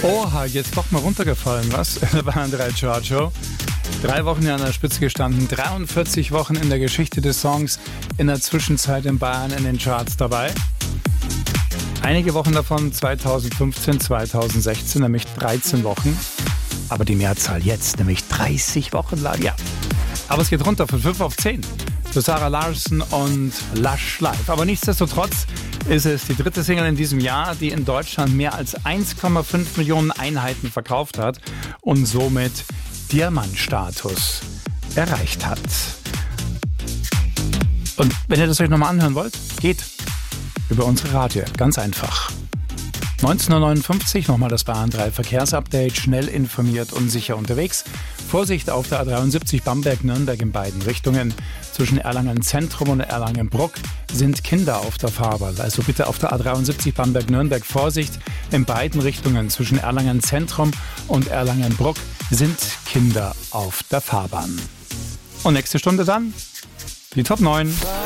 Oha, jetzt doch mal runtergefallen, was? In der Bayern 3 Chart Show. 3 Wochen an der Spitze gestanden, 43 Wochen in der Geschichte des Songs, in der Zwischenzeit in Bayern in den Charts dabei. Einige Wochen davon 2015, 2016, nämlich 13 Wochen. Aber die Mehrzahl jetzt, nämlich 30 Wochen lang, ja. Aber es geht runter von 5 auf 10. Für Sarah Larsson und Lush Live. Aber nichtsdestotrotz ist es die dritte Single in diesem Jahr, die in Deutschland mehr als 1,5 Millionen Einheiten verkauft hat und somit Diamantstatus erreicht hat. Und wenn ihr das euch nochmal anhören wollt, geht über unsere Radio-App. Ganz einfach. 19:59 Uhr, nochmal das Bayern 3 Verkehrsupdate. Schnell informiert und sicher unterwegs. Vorsicht auf der A73 Bamberg-Nürnberg in beiden Richtungen. Zwischen Erlangen-Zentrum und Erlangen-Bruck sind Kinder auf der Fahrbahn. Also bitte auf der A73 Bamberg-Nürnberg Vorsicht. In beiden Richtungen zwischen Erlangen-Zentrum und Erlangen-Bruck sind Kinder auf der Fahrbahn. Und nächste Stunde dann die Top 9.